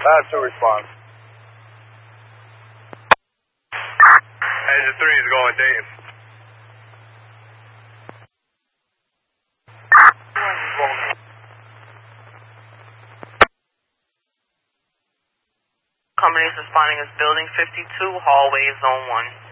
That's a response. Engine 3 is going Dayton. Company is responding as Building 52, hallway zone 1.